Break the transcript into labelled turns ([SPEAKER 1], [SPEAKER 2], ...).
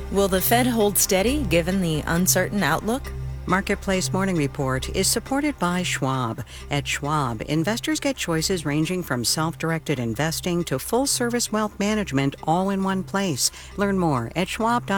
[SPEAKER 1] Will the Fed hold steady given the uncertain outlook?
[SPEAKER 2] Marketplace Morning Report is supported by Schwab. At Schwab, investors get choices ranging from self-directed investing to full-service wealth management all in one place. Learn more at schwab.com.